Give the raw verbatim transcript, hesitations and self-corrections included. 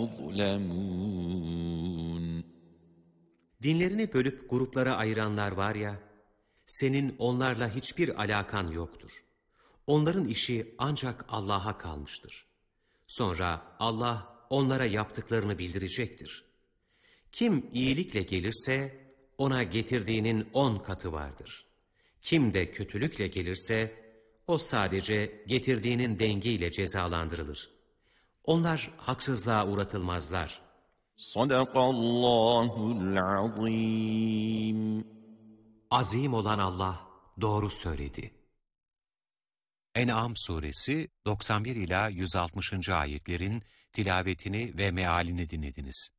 يظلمون. Dinlerini bölüp gruplara ayıranlar var ya, senin onlarla hiçbir alakan yoktur. Onların işi ancak Allah'a kalmıştır. Sonra Allah onlara yaptıklarını bildirecektir. Kim iyilikle gelirse ona getirdiğinin on katı vardır. Kim de kötülükle gelirse o sadece getirdiğinin dengiyle cezalandırılır. Onlar haksızlığa uğratılmazlar. Sadakallahul azim. Azim olan Allah doğru söyledi. En'am suresi doksan bir ila yüz altmışıncı ayetlerin tilavetini ve mealini dinlediniz.